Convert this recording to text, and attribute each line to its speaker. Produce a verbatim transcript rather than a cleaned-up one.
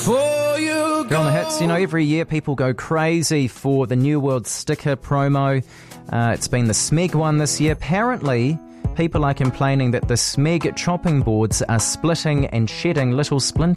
Speaker 1: For you
Speaker 2: You're on the hits. You know, every year people go crazy for the New World sticker promo. Uh, it's been the Smeg one this year. Apparently, people are complaining that the Smeg chopping boards are splitting and shedding little splinters.